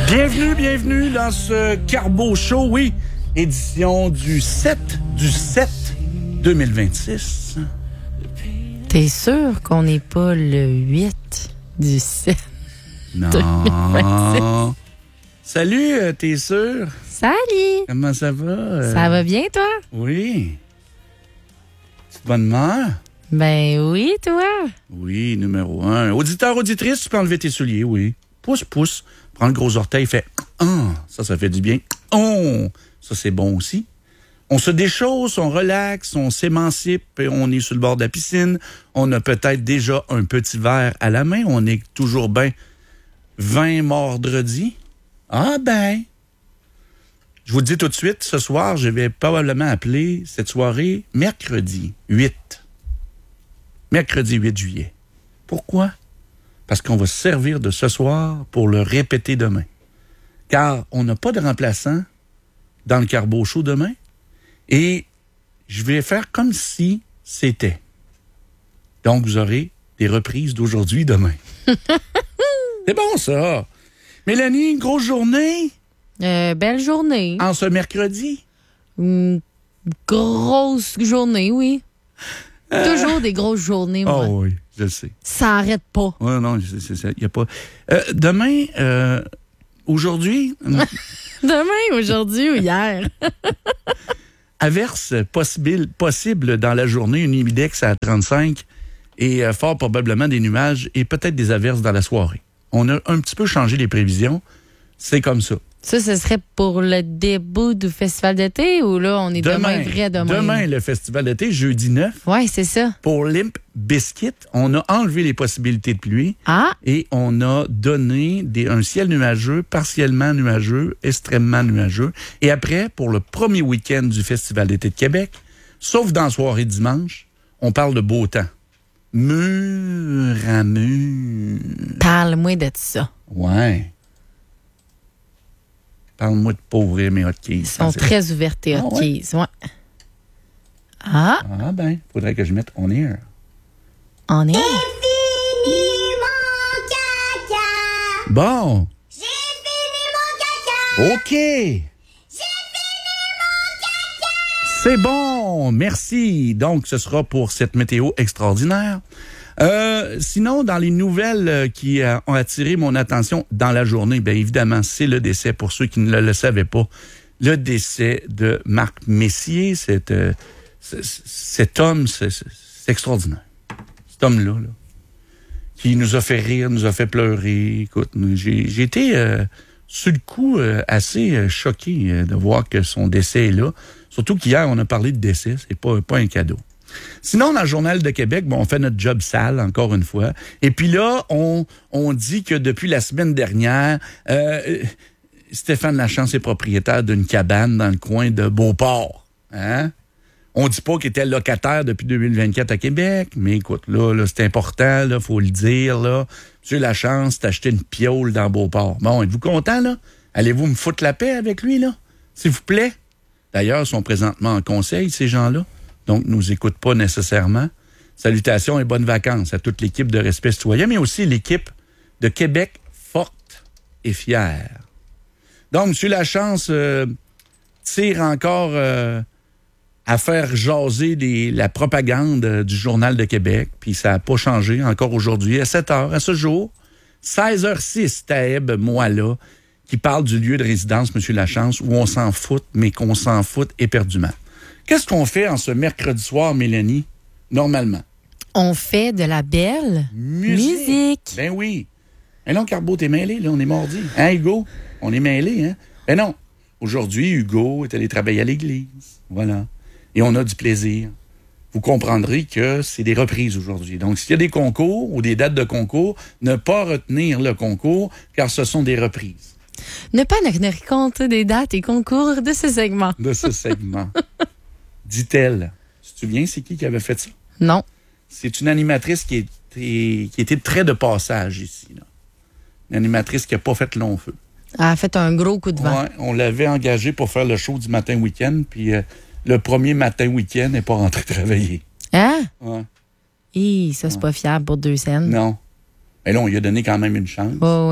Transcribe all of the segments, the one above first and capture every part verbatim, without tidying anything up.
Bienvenue, bienvenue dans ce Carbo Show, oui, édition du sept du sept deux mille vingt-six. T'es sûr qu'on n'est pas le huit du sept Non. deux mille vingt-six? Salut, euh, t'es sûr? Salut! Comment ça va? euh? Ça va bien, toi? Oui. Petite bonne humeur? Ben oui, toi? Oui, numéro un. Auditeur, auditrice, tu peux enlever tes souliers, oui. Pousse, pousse. Prends le gros orteil, fait ah, ça, ça fait du bien. Oh, ça, c'est bon aussi. On se déchausse, on relaxe, on s'émancipe, et on est sur le bord de la piscine. On a peut-être déjà un petit verre à la main. On est toujours bien vingt mordredi. Ah ben, je vous le dis tout de suite, ce soir, je vais probablement appeler cette soirée mercredi huit. Mercredi huit juillet. Pourquoi? Parce qu'on va se servir de ce soir pour le répéter demain. Car on n'a pas de remplaçant dans le Carbo Show demain. Et je vais faire comme si c'était. Donc, vous aurez des reprises d'aujourd'hui demain. C'est bon, ça. Mélanie, une grosse journée Euh, belle journée. en ce mercredi. Une grosse journée, oui. Toujours des grosses journées, moi. Oh oui, je le sais. Ça n'arrête pas. Ouais, non, c'est, c'est, c'est, y a pas. Euh, demain, euh, aujourd'hui, Demain, aujourd'hui ou hier? averse possible, possible dans la journée, une humidex à trente-cinq et euh, fort probablement des nuages et peut-être des averses dans la soirée. On a un petit peu changé les prévisions. C'est comme ça. Ça, ce serait pour le début du festival d'été ou là, on est demain, demain vrai demain? Demain, le festival d'été, jeudi neuf. Oui, c'est ça. Pour Limp Bizkit, on a enlevé les possibilités de pluie. Ah! Et on a donné des, un ciel nuageux, partiellement nuageux, extrêmement nuageux. Et après, pour le premier week-end du Festival d'été de Québec, sauf dans la soirée dimanche, on parle de beau temps. Mur à mur. Parle-moi de ça. Ouais. Parle-moi de pauvres mes hotkeys. Ils sont très ouverts, tes Ah, hotkeys. Ouais. Ah, Ah ben, faudrait que je mette on air. on est. Bon. J'ai fini mon caca! OK. C'est bon, merci. Donc, ce sera pour cette météo extraordinaire. Euh, sinon, dans les nouvelles euh, qui euh, ont attiré mon attention dans la journée, bien évidemment, c'est le décès, pour ceux qui ne le, le savaient pas, le décès de Marc Messier. Cet, euh, c- cet homme, c'est, c'est extraordinaire. Cet homme-là, là, qui nous a fait rire, nous a fait pleurer. Écoute, j'ai, j'ai été, euh, sur le coup, euh, assez euh, choqué euh, de voir que son décès est là. Surtout qu'hier, on a parlé de décès, c'est pas, pas un cadeau. Sinon, dans le Journal de Québec, bon, on fait notre job sale, encore une fois. Et puis là, on, on dit que depuis la semaine dernière, euh, Stéphane Lachance est propriétaire d'une cabane dans le coin de Beauport. Hein? On dit pas qu'il était locataire depuis deux mille vingt-quatre à Québec, mais écoute, là, là c'est important, là, faut le dire, là. Monsieur Lachance, t'as acheté une piole dans Beauport. Bon, êtes-vous content, là? Allez-vous me foutre la paix avec lui, là? S'il vous plaît? D'ailleurs, ils sont présentement en conseil, ces gens-là. Donc, nous écoutent pas nécessairement. Salutations et bonnes vacances à toute l'équipe de Respect Citoyen, mais aussi l'équipe de Québec forte et fière. Donc, M. Lachance euh, tire encore euh, à faire jaser les, la propagande euh, du Journal de Québec, puis ça n'a pas changé encore aujourd'hui. À sept heures, à ce jour, seize heures six, Taeb, moi là, qui parle du lieu de résidence, M. Lachance, où on s'en fout, mais qu'on s'en fout éperdument. Qu'est-ce qu'on fait en ce mercredi soir, Mélanie, normalement? On fait de la belle Musique. musique. Ben oui. Ben non, Carbo, t'es mêlé, là, on est mardi. Hein, Hugo? On est mêlé, hein? Ben non. Aujourd'hui, Hugo est allé travailler à l'église. Voilà. Et on a du plaisir. Vous comprendrez que c'est des reprises aujourd'hui. Donc, s'il y a des concours ou des dates de concours, ne pas retenir le concours, car ce sont des reprises. Ne pas tenir compte des dates et concours de ce segment. De ce segment. Dit-elle. Tu te souviens, c'est qui qui avait fait ça? Non. C'est une animatrice qui était, qui était très de passage ici. Là. Une animatrice qui n'a pas fait long feu. Elle a fait un gros coup de vent. Ouais, on l'avait engagée pour faire le show du matin week-end, puis euh, le premier matin week-end n'est pas rentré travailler. Hein? Ouais. Hi, ça, c'est Ouais. pas fiable pour deux scènes. Non. Mais là, on lui a donné quand même une chance. Oh, oui.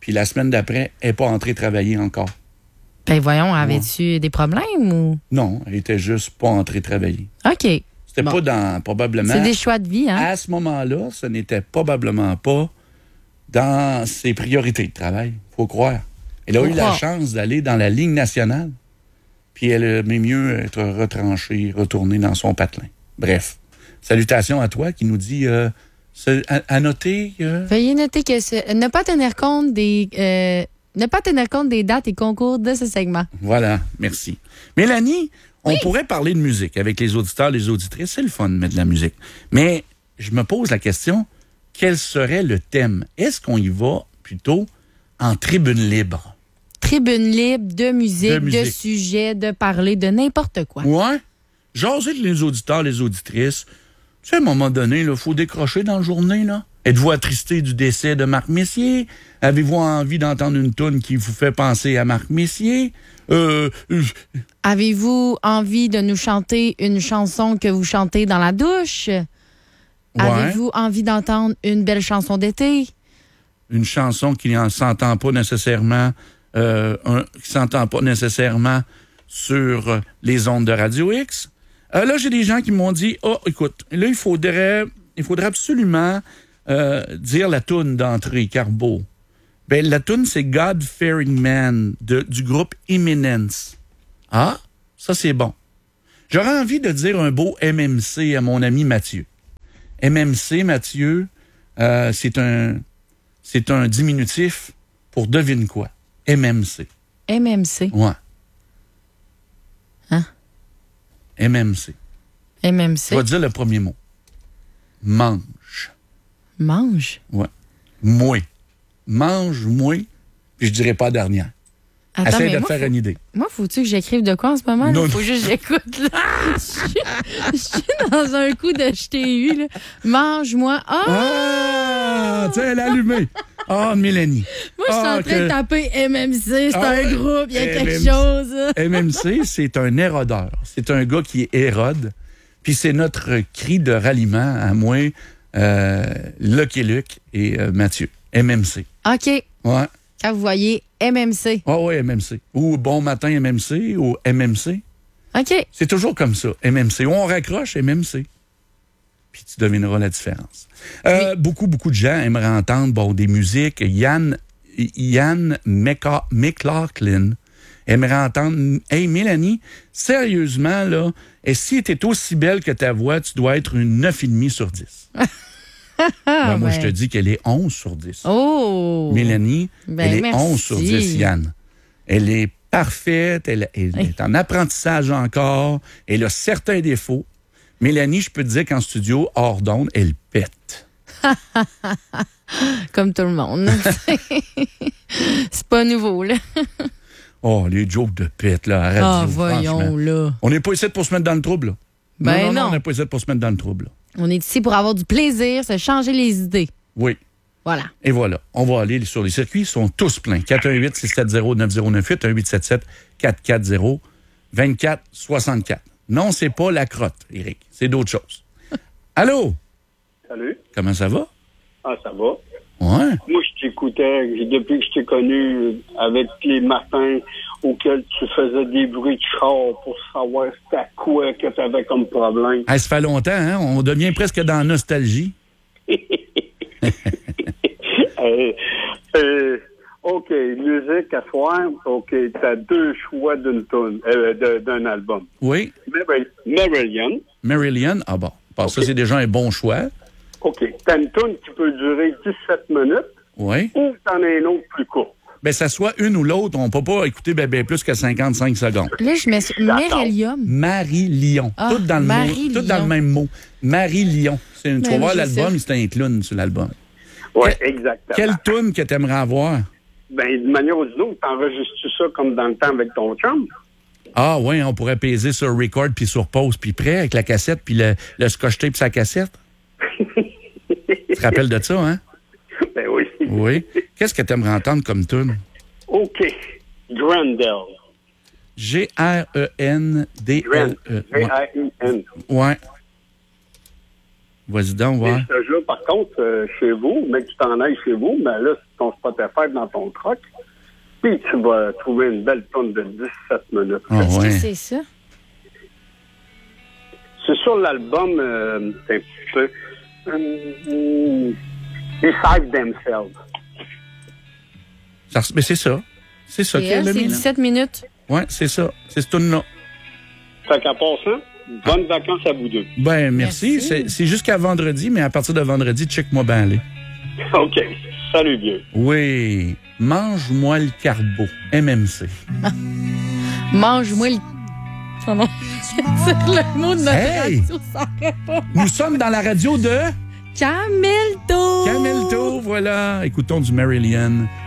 puis la semaine d'après, elle n'est pas entrée travailler encore. Ben voyons, avais-tu des problèmes ou? Non, elle était juste pas entrée travailler. OK. C'était Bon. pas dans, probablement... C'est des choix de vie, hein? À ce moment-là, ce n'était probablement pas dans ses priorités de travail, faut croire. Elle a Faut eu croire. la chance d'aller dans la Ligue nationale, puis elle aimait mieux être retranchée, retournée dans son patelin. Bref, salutations à toi qui nous dit... Euh, ce- à, à noter... que... Veuillez noter que ce- ne pas tenir compte des euh, ne pas tenir compte des dates et concours de ce segment. Voilà, merci. Mélanie, on Oui. pourrait parler de musique avec les auditeurs, les auditrices. C'est le fun de mettre de la musique. Mais je me pose la question, quel serait le thème? Est-ce qu'on y va plutôt en tribune libre? Tribune libre de musique, De de, musique. sujets, de parler de n'importe quoi. Ouais. Jaser avec les auditeurs, les auditrices. Tu sais, à un moment donné, il faut décrocher dans la journée, là. Êtes-vous attristé du décès de Marc Messier? Avez-vous envie d'entendre une toune qui vous fait penser à Marc Messier? Euh, euh, Avez-vous envie de nous chanter une chanson que vous chantez dans la douche? ouais. Avez-vous envie d'entendre une belle chanson d'été? Une chanson qui ne s'entend pas nécessairement, euh, un- qui s'entend pas nécessairement sur euh, les ondes de Radio X. Euh, là, j'ai des gens qui m'ont dit, oh, écoute, là, il faudrait, il faudrait absolument euh, dire la toune d'entrée, Carbo. Ben, la toune, c'est God-Fearing Man de, du groupe Imminence. Ah, ça, c'est bon. J'aurais envie de dire un beau M M C à mon ami Mathieu. M M C, Mathieu, euh, c'est un, c'est un diminutif pour devine quoi. M M C. M M C. Ouais. Hein? M M C. M M Je C. vais dire le premier mot. Mange. Mange. Ouais. Moi. Mange, moi, puis je dirais pas dernière. Attends, Essaye mais de te moi, faire faut, une idée. moi, faut-tu que j'écrive de quoi en ce moment? Il Non, faut non. juste que j'écoute. Là. Je suis- je suis dans un coup de je t'ai eu. Là. Mange-moi. Ah! Ah! Tu sais, elle a allumé. Ah, Mélanie. Moi, je suis Ah, en train que- de taper M M C. C'est Ah, un groupe. Il y a quelque M M C. chose. là. M M C, c'est un érodeur. C'est un gars qui érode. Puis c'est notre cri de ralliement à moi, euh, Lucky Luke et euh, Mathieu. M M C. OK. Ouais. Quand vous voyez M M C. Ah ouais, M M C. Ou Bon Matin M M C ou M M C. OK. C'est toujours comme ça, M M C. Ou on raccroche M M C. Puis tu devineras la différence. Euh, Beaucoup, beaucoup de gens aimeraient entendre bon, des musiques. Yann, Yann McCa- McLaughlin aimerait entendre. Hey, Mélanie, sérieusement, là, et si tu es aussi belle que ta voix, tu dois être une neuf virgule cinq sur dix. Ah, Ben, moi, ouais. je te dis qu'elle est onze sur dix. Oh! Mélanie, Ben, elle est merci. onze sur dix, Yann. Elle est parfaite, elle, elle Hey. est en apprentissage encore, elle a certains défauts. Mélanie, je peux te dire qu'en studio, hors d'onde, elle pète. Comme tout le monde. C'est pas nouveau, là. Oh, les jokes de pète, là, à radio, Ah, voyons, franchement. là. On n'est pas ici pour se mettre dans le trouble, là. Ben non, non, non. on n'est pas ici pour se mettre dans le trouble, là. On est ici pour avoir du plaisir, se changer les idées. Oui. Voilà. Et voilà, on va aller sur les circuits, ils sont tous pleins. quatre un huit, six sept zéro, neuf zéro neuf huit, un huit sept sept, quatre quatre zéro, deux quatre six quatre. Non, c'est pas la crotte, Éric, c'est d'autres choses. Allô? Salut. Comment ça va? Ah, ça va. Ouais. Moi, je t'écoutais depuis que je t'ai connu avec les matins auxquels tu faisais des bruits de char pour savoir c'était quoi que tu avais comme problème. Hey, ça fait longtemps, hein? On devient presque dans la nostalgie. euh, euh, OK, musique à soir. OK, t'as deux choix d'une tune, euh, de- d'un album. Oui. Mar- Marillion. Marillion, ah bon. Bon, ça, c'est déjà un bon choix. OK, t'as une tune qui peut durer dix-sept minutes Oui. ou t'en as une autre plus courte. Ben, ça soit une ou l'autre, on peut pas écouter ben, ben plus que cinquante-cinq secondes. Là, je mets Mérelium. Marie-Lion. Ah, tout, dans le mot, Marie-Lion. tout dans le même mot. Marie-Lion. C'est une- Tu vas Ben voir oui, je l'album, sais. c'est un clown sur l'album. Oui, Que- exactement. Quelle toune que tu aimerais avoir? Ben, d'une manière ou d'une autre, t'enregistres ça comme dans le temps avec ton chum? Ah oui, on pourrait peser sur record puis sur pause puis prêt avec la cassette puis le, le scotch tape sa cassette. Tu te rappelles de ça, hein? Ben oui. Oui. Qu'est-ce que tu aimerais entendre comme tune? OK. Grendel. G R E N D L E. G R I N. Ouais. Vas-y donc, Mais ouais. ce jeu, par contre, euh, chez vous, mais que tu t'en ailles chez vous, ben là, c'est ton Spotify dans ton truck, puis tu vas trouver une belle tonne de dix-sept minutes. Ah, Qu'est-ce ouais. que c'est ça? C'est sur l'album, euh, c'est un petit peu... Euh, Decide Themselves. Ça res- mais c'est ça. C'est ça Et qu'elle elle, a c'est mis, là. dix-sept minutes. Ouais, c'est ça. C'est ce tune-là. Fait qu'à part ça, bonnes vacances à vous deux. Ben, merci. Merci. C'est, c'est jusqu'à vendredi, mais à partir de vendredi, check-moi bien aller. OK. Salut, vieux. Oui. Mange-moi le carbo. M M C. Mange-moi le... Oh non. C'est le mot de notre Hey! radio, ça répond. Nous sommes dans la radio de Camelto! Camelto. Voilà. Écoutons du Marillion.